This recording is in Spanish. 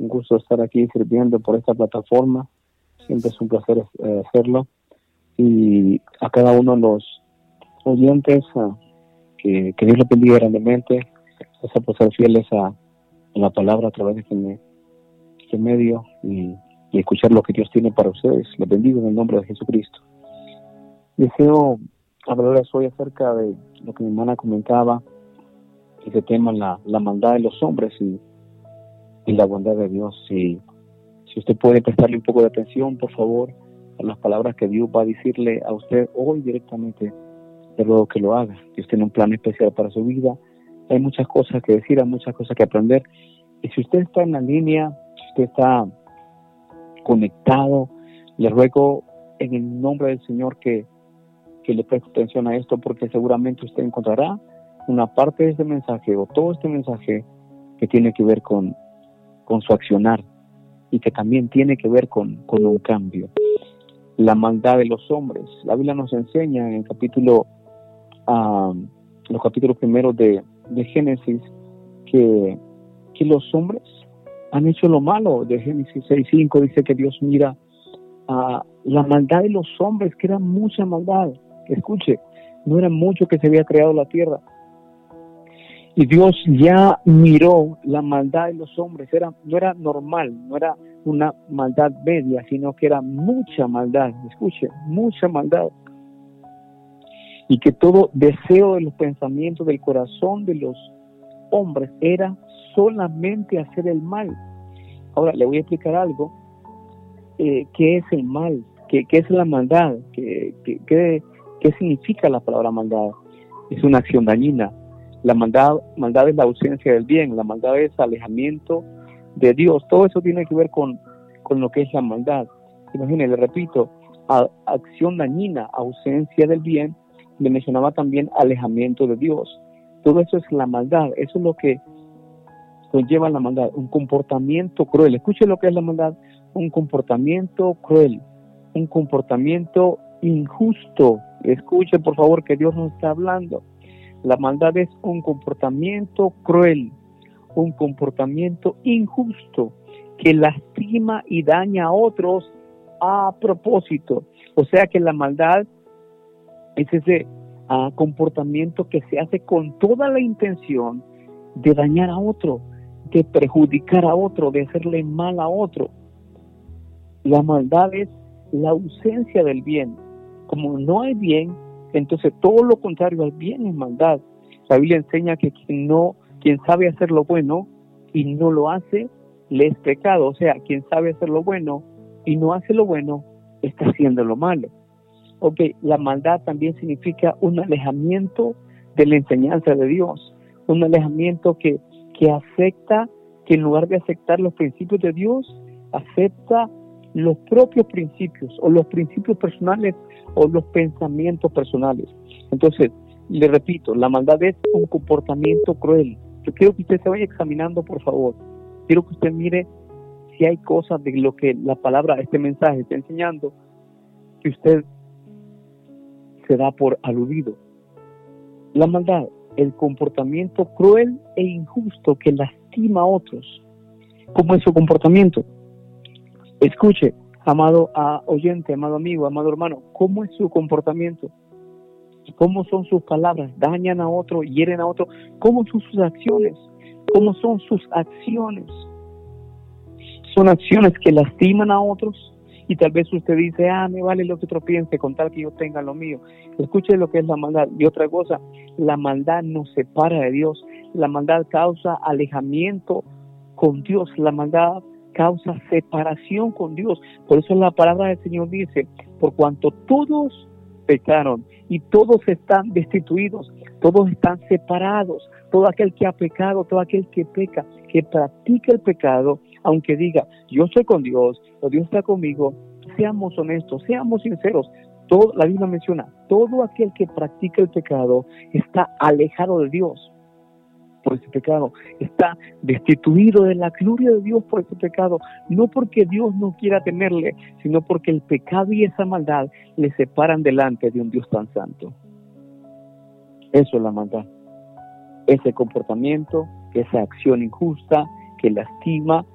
Un gusto estar aquí sirviendo por esta plataforma. Siempre es un placer hacerlo. Y a cada uno de los oyentes, que Dios los bendiga grandemente. Gracias por ser fieles a la palabra a través de este medio y escuchar lo que Dios tiene para ustedes. Les bendigo en el nombre de Jesucristo. Deseo hablarles hoy acerca de lo que mi hermana comentaba, ese tema, la maldad de los hombres y la bondad de Dios. Y si usted puede prestarle un poco de atención, por favor, a las palabras que Dios va a decirle a usted hoy directamente, de luego que lo haga. Dios tiene un plan especial para su vida. Hay muchas cosas que decir, hay muchas cosas que aprender. Y si usted está en la línea, si usted está conectado, le ruego en el nombre del Señor que le preste atención a esto, porque seguramente usted encontrará una parte de este mensaje o todo este mensaje que tiene que ver con su accionar y que también tiene que ver con un cambio. La maldad de los hombres. La Biblia nos enseña en los capítulos primeros de Génesis que los hombres han hecho lo malo. De Génesis 6:5 dice que Dios mira la maldad de los hombres, que era mucha maldad. Escuche, no era mucho que se había creado la tierra. Y Dios ya miró la maldad de los hombres. No era normal, no era una maldad media, sino que era mucha maldad. Escuche, mucha maldad. Y que todo deseo de los pensamientos del corazón de los hombres era solamente hacer el mal. Ahora le voy a explicar algo. ¿Qué es el mal? ¿Qué es la maldad? ¿Qué significa la palabra maldad? Es una acción dañina. La maldad es la ausencia del bien, la maldad es alejamiento de Dios. Todo eso tiene que ver con lo que es la maldad. Imagínense, le repito, acción dañina, ausencia del bien. Le mencionaba también alejamiento de Dios. Todo eso es la maldad, eso es lo que conlleva la maldad, un comportamiento cruel. Escuche lo que es la maldad, un comportamiento cruel, un comportamiento injusto. Escuche, por favor, que Dios nos está hablando. La maldad es un comportamiento cruel, un comportamiento injusto que lastima y daña a otros a propósito. O sea que la maldad es ese comportamiento que se hace con toda la intención de dañar a otro, de perjudicar a otro, de hacerle mal a otro. La maldad es la ausencia del bien. Como no hay bien, entonces todo lo contrario al bien es maldad. La Biblia enseña que quien sabe hacer lo bueno y no lo hace, le es pecado. O sea, quien sabe hacer lo bueno y no hace lo bueno, está haciendo lo malo. Ok, la maldad también significa un alejamiento de la enseñanza de Dios, un alejamiento que acepta, que en lugar de aceptar los principios de Dios, acepta los propios principios o los principios personales o los pensamientos personales. Entonces, le repito, la maldad es un comportamiento cruel. Yo quiero que usted se vaya examinando, por favor. Quiero que usted mire si hay cosas de lo que la palabra, este mensaje está enseñando, que usted se da por aludido. La maldad, el comportamiento cruel e injusto que lastima a otros. ¿Cómo es su comportamiento? Escuche, amado oyente, amado amigo, amado hermano, ¿cómo es su comportamiento? ¿Cómo son sus palabras? ¿Dañan a otro, hieren a otro? ¿Cómo son sus acciones? ¿Cómo son sus acciones? ¿Son acciones que lastiman a otros? Y tal vez usted dice, me vale lo que otro piense con tal que yo tenga lo mío. Escuche lo que es la maldad. Y otra cosa, la maldad nos separa de Dios. La maldad causa alejamiento con Dios. La maldad causa separación con Dios. Por eso la palabra del Señor dice, por cuanto todos pecaron y todos están destituidos, todos están separados. Todo aquel que ha pecado, todo aquel que peca, que practica el pecado, aunque diga, yo estoy con Dios, o Dios está conmigo, seamos honestos, seamos sinceros. La Biblia menciona, todo aquel que practica el pecado está alejado de Dios por ese pecado, está destituido de la gloria de Dios por ese pecado, no porque Dios no quiera tenerle, sino porque el pecado y esa maldad le separan delante de un Dios tan santo. Eso es la maldad. Ese comportamiento, esa acción injusta que lastima,